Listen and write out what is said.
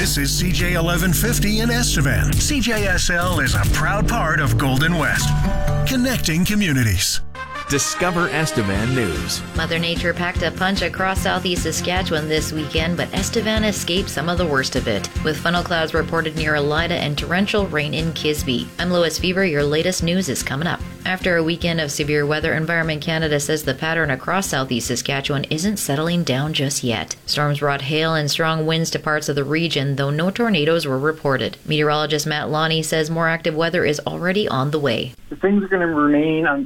This is CJ 1150 in Estevan. CJSL is a proud part of Golden West, connecting communities. Discover Estevan News. Mother Nature packed a punch across southeast Saskatchewan this weekend, but Estevan escaped some of the worst of it, with funnel clouds reported near Elida and torrential rain in Kisby. I'm Lois Fever. Your latest news is coming up. After a weekend of severe weather, Environment Canada says the pattern across southeast Saskatchewan isn't settling down just yet. Storms brought hail and strong winds to parts of the region, though no tornadoes were reported. Meteorologist Matt Lonnie says more active weather is already on the way. Things are going to remain